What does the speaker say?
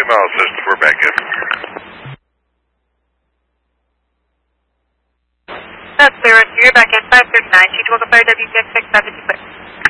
all systems, we're back in. That's clear, you're back in 539, Chief Fire WTX 672.